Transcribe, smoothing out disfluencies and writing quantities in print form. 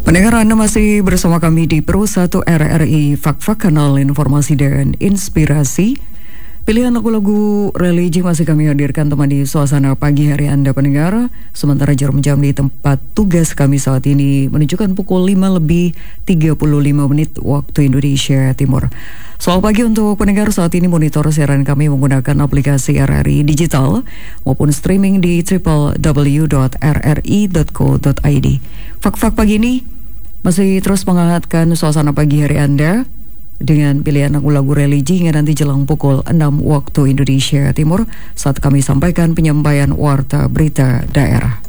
Pendengar, Anda masih bersama kami di Pro 1 RRI Fak-Fak, kanal informasi dan inspirasi. Pilihan lagu-lagu religi masih kami hadirkan temani suasana pagi hari Anda pendengar. Sementara jarum jam di tempat tugas kami saat ini menunjukkan pukul 5:35 waktu Indonesia Timur. Selamat pagi untuk pendengar. Saat ini monitor siaran kami menggunakan aplikasi RRI Digital maupun streaming di www.rri.co.id. Fak-Fak pagi ini masih terus menghangatkan suasana pagi hari Anda dengan pilihan lagu-lagu religi hingga nanti jelang pukul 6 waktu Indonesia Timur saat kami sampaikan penyampaian warta berita daerah.